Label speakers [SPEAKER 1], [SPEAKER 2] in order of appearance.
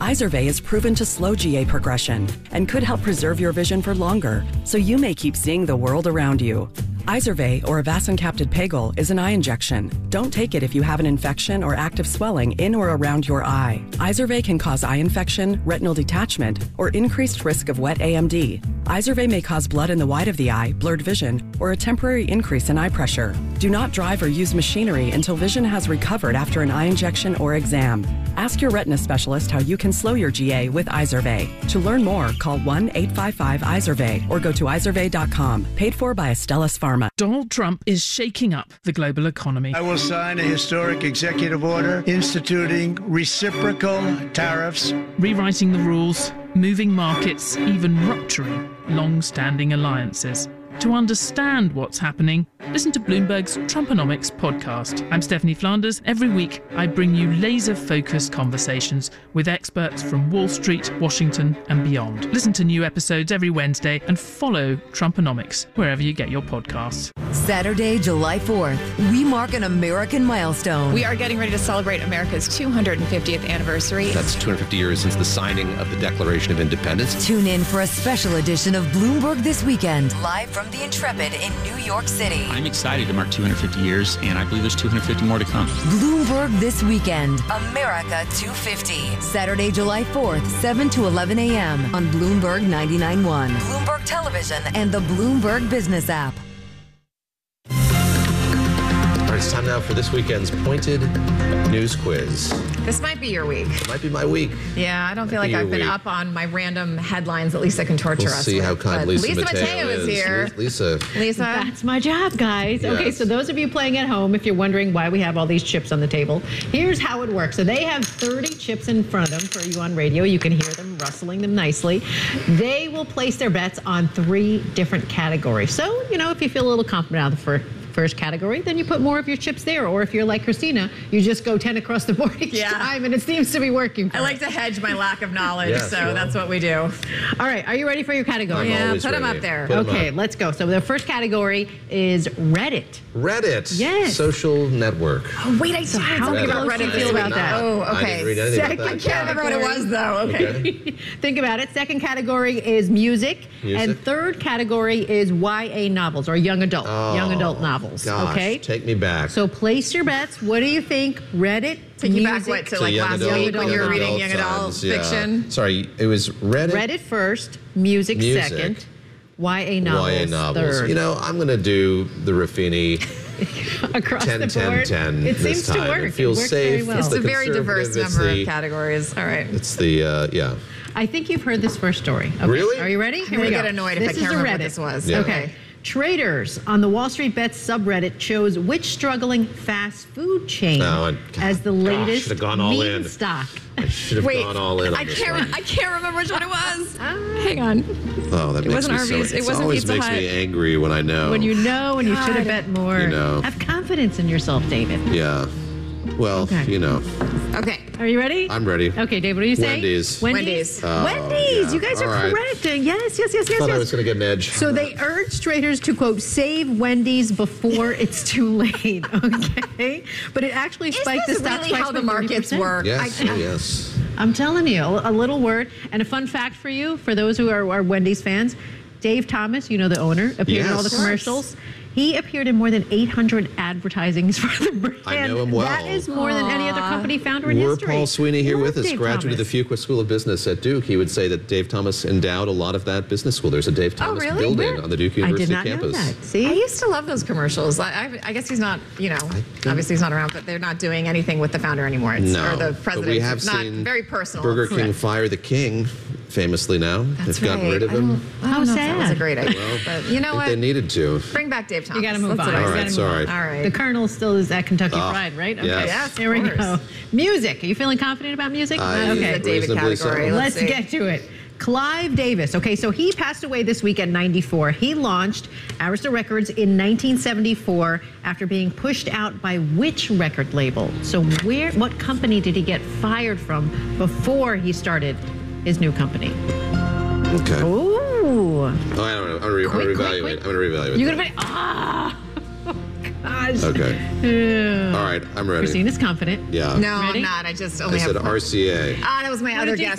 [SPEAKER 1] Izervay is proven to slow GA progression and could help preserve your vision for longer, so you may keep seeing the world around you. Izervay, or avacincaptad pegol, is an eye injection. Don't take it if you have an infection or active swelling in or around your eye. Izervay can cause eye infection, retinal detachment, or increased risk of wet AMD. Izervay may cause blood in the white of the eye, blurred vision, or a temporary increase in eye pressure. Do not drive or use machinery until vision has recovered after an eye injection or exam. Ask your retina specialist how you can slow your GA with Izervay. To learn more, call 1-855-IZERVAY or go to izervay.com. Paid for by Astellas Pharma.
[SPEAKER 2] Donald Trump is shaking up the global economy.
[SPEAKER 3] I will sign a historic executive order instituting reciprocal tariffs,
[SPEAKER 2] rewriting the rules, moving markets, even rupturing long-standing alliances. To understand what's happening, listen to Bloomberg's Trumponomics podcast. I'm Stephanie Flanders. Every week, I bring you laser-focused conversations with experts from Wall Street, Washington, and beyond. Listen to new episodes every Wednesday and follow Trumponomics wherever you get your podcasts.
[SPEAKER 4] Saturday, July 4th, we mark an American milestone.
[SPEAKER 5] We are getting ready to celebrate America's 250th anniversary.
[SPEAKER 6] That's 250 years since the signing of the Declaration of Independence.
[SPEAKER 4] Tune in for a special edition of Bloomberg This Weekend, live from the Intrepid in New York City.
[SPEAKER 7] I'm excited to mark 250 years, and I believe there's 250 more to come.
[SPEAKER 4] Bloomberg This Weekend, America 250. Saturday, July 4th, 7 to 11 a.m. on Bloomberg 99.1, Bloomberg Television, and the Bloomberg Business app.
[SPEAKER 6] All right, it's time now for this weekend's Pointed News Quiz.
[SPEAKER 5] This might be your week.
[SPEAKER 6] It might be my week.
[SPEAKER 5] Yeah, I don't feel like I've been up on my random headlines that Lisa can torture us
[SPEAKER 6] We'll see how kind Lisa
[SPEAKER 5] Mateo is here.
[SPEAKER 6] Lisa.
[SPEAKER 8] That's my job, guys.
[SPEAKER 6] Yes.
[SPEAKER 8] Okay, so those of you playing at home, if you're wondering why we have all these chips on the table, here's how it works. So they have 30 chips in front of them for you on radio. You can hear them rustling them nicely. They will place their bets on 3 different categories. So, if you feel a little confident out of the first category, then you put more of your chips there. Or if you're like Christina, you just go 10 across the board each time, and it seems to be working.
[SPEAKER 5] I like to hedge my lack of knowledge, that's what we do.
[SPEAKER 8] All right, are you ready for your category?
[SPEAKER 5] Yeah, put them up there.
[SPEAKER 8] Okay, let's go. So the first category is Reddit.
[SPEAKER 6] Reddit.
[SPEAKER 8] Yes.
[SPEAKER 6] Social network.
[SPEAKER 5] Oh, wait, I saw something about Reddit.
[SPEAKER 8] Feel about that?
[SPEAKER 5] Oh, okay.
[SPEAKER 6] I didn't read anything about that.
[SPEAKER 5] I can't remember what it was, though. Okay.
[SPEAKER 8] Think about it. Second category is music. And third category is YA novels, or young adult novels.
[SPEAKER 6] Gosh,
[SPEAKER 8] okay.
[SPEAKER 6] Take me back.
[SPEAKER 8] So place your bets. What do you think? Reddit,
[SPEAKER 5] Take you back,
[SPEAKER 8] music,
[SPEAKER 5] to like last week when you were reading young adult fiction?
[SPEAKER 6] Sorry, it was Reddit.
[SPEAKER 8] Reddit first, music second, YA novels third.
[SPEAKER 6] I'm going to do the Ruffini
[SPEAKER 8] across
[SPEAKER 6] 10,
[SPEAKER 8] the board.
[SPEAKER 6] 10, 10
[SPEAKER 8] it seems to work.
[SPEAKER 6] It feels safe.
[SPEAKER 8] Well.
[SPEAKER 5] It's a very diverse number of categories. All right.
[SPEAKER 6] It's the,
[SPEAKER 8] I think you've heard this first story. Okay.
[SPEAKER 6] Really?
[SPEAKER 8] Are you ready?
[SPEAKER 5] Here we get annoyed if I can't remember what this was.
[SPEAKER 6] Yeah.
[SPEAKER 8] Okay. Traders on the Wall Street Bets subreddit chose which struggling fast food chain as the latest meme stock.
[SPEAKER 6] I should have gone all in on this one.
[SPEAKER 5] I can't remember which one it was. Hang on.
[SPEAKER 6] Oh, that makes me
[SPEAKER 5] Arby's. It wasn't
[SPEAKER 6] always
[SPEAKER 5] Pizza
[SPEAKER 6] makes
[SPEAKER 5] Hut.
[SPEAKER 6] me angry when I know.
[SPEAKER 8] When you know and you should have bet more. Have confidence in yourself, David.
[SPEAKER 6] Yeah. Well,
[SPEAKER 5] Okay.
[SPEAKER 8] Are you ready?
[SPEAKER 6] I'm ready.
[SPEAKER 8] Okay, David, what are you saying?
[SPEAKER 6] Wendy's.
[SPEAKER 8] Oh, Wendy's.
[SPEAKER 6] Yeah.
[SPEAKER 8] You guys are correct. Yes.
[SPEAKER 6] I thought I was going to get an edge.
[SPEAKER 8] So they urged traders to, quote, save Wendy's before it's too late. Okay. But it actually spiked the stock price.
[SPEAKER 5] Is this really how the markets work?
[SPEAKER 6] Yes. Yes.
[SPEAKER 8] I'm telling you, a little word. And a fun fact for you, for those who are Wendy's fans, Dave Thomas, the owner, appeared in all the commercials. He appeared in more than 800 advertisings for the brand.
[SPEAKER 6] I know him well.
[SPEAKER 8] That is more than any other company founder in history.
[SPEAKER 6] Paul Sweeney here with us,
[SPEAKER 8] Dave
[SPEAKER 6] graduate of the Fuqua School of Business at Duke. He would say that Dave Thomas endowed a lot of that business school. There's a Dave Thomas building on the Duke University campus.
[SPEAKER 8] I did not know that. See?
[SPEAKER 5] I used to love those commercials. I guess he's not, obviously he's not around, but they're not doing anything with the founder anymore. Or the president.
[SPEAKER 6] But we have
[SPEAKER 5] it's not
[SPEAKER 6] seen
[SPEAKER 5] very personal.
[SPEAKER 6] Burger King fire the king. Famously now. They've gotten rid of him.
[SPEAKER 8] How sad.
[SPEAKER 5] That was a great idea. Well, but you know what?
[SPEAKER 6] They needed to.
[SPEAKER 5] Bring back Dave Thomas.
[SPEAKER 8] You got to move on.
[SPEAKER 6] All right, sorry.
[SPEAKER 5] All right.
[SPEAKER 8] The Colonel still is at Kentucky Fried, right? Okay.
[SPEAKER 6] Yes.
[SPEAKER 8] Here we go. Music. Are you feeling confident about music?
[SPEAKER 5] Okay. The David category.
[SPEAKER 8] Let's get to it. Clive Davis. Okay, so he passed away this week at 94. He launched Arista Records in 1974 after being pushed out by which record label? So what company did he get fired from before he started his new company?
[SPEAKER 6] Okay.
[SPEAKER 8] Ooh.
[SPEAKER 6] I don't know. I'm going to reevaluate. I'm going to reevaluate.
[SPEAKER 8] You're going to be... gosh.
[SPEAKER 6] Okay. All right. I'm ready.
[SPEAKER 8] Christina's confident.
[SPEAKER 6] Yeah.
[SPEAKER 5] No, I'm not. I just only
[SPEAKER 6] have... I said RCA.
[SPEAKER 5] That was my other guess.